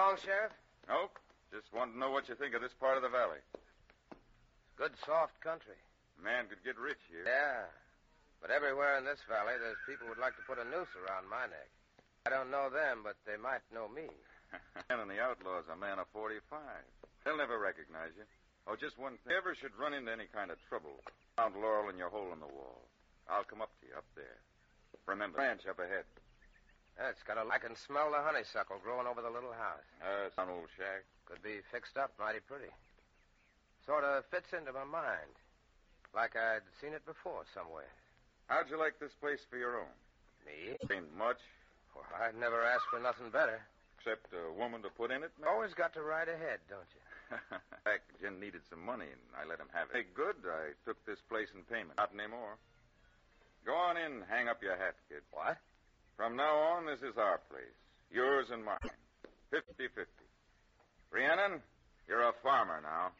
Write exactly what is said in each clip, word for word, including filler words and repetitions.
wrong, Sheriff? Nope. Just wanted to know what you think of this part of the valley. Good, soft country. A man could get rich here. Yeah. But everywhere in this valley, there's people who'd like to put a noose around my neck. I don't know them, but they might know me. And the outlaw's a man of forty-five. They'll never recognize you. Oh, just one thing. If you ever should run into any kind of trouble, found Laurel in your hole in the wall, I'll come up to you up there. Remember, ranch up ahead. Yeah, it's got a... I can smell the honeysuckle growing over the little house. Uh, it's an old shack. Could be fixed up mighty pretty. Sort of fits into my mind. Like I'd seen it before somewhere. How'd you like this place for your own? Me? Ain't much. Well, I'd never ask for nothing better. Except a woman to put in it? Always got to ride ahead, don't you? In fact, Jim needed some money, and I let him have it. Hey, good. I took this place in payment. Not anymore. Go on in and hang up your hat, kid. What? From now on, this is our place. Yours and mine. Fifty-fifty. Rhiannon, you're a farmer now.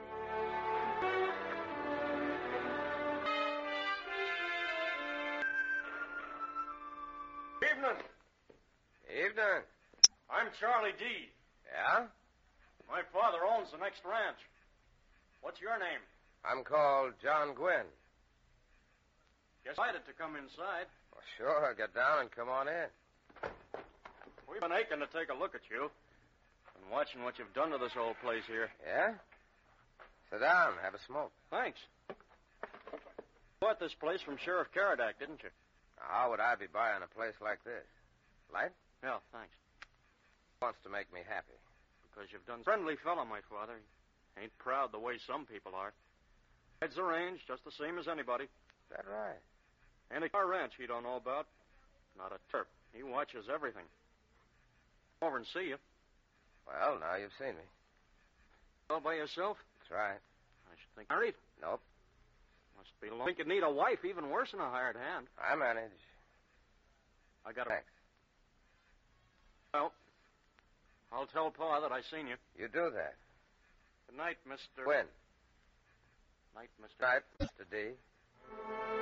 Evening. Evening. I'm Charlie D. Yeah? My father owns the next ranch. What's your name? I'm called John Gwynn. Guess I had to come inside. Well, sure. Get down and come on in. We've been aching to take a look at you. Been watching what you've done to this old place here. Yeah? Sit down. Have a smoke. Thanks. Bought this place from Sheriff Caradak, didn't you? Now, how would I be buying a place like this? Light? Yeah, thanks. Wants to make me happy. Because you've done... Friendly fellow, my father. Ain't proud the way some people are. Heads the range just the same as anybody. Is that right? And a car ranch he don't know about. Not a terp. He watches everything. Over and see you. Well, now you've seen me. All by yourself? That's right. I should think married. Nope. Must be long. Think you'd need a wife, even worse than a hired hand. I manage. I got a... Thanks. Well, I'll tell Pa that I seen you. You do that. Good night, Mister... When? Night, Mister... Night, Mister D.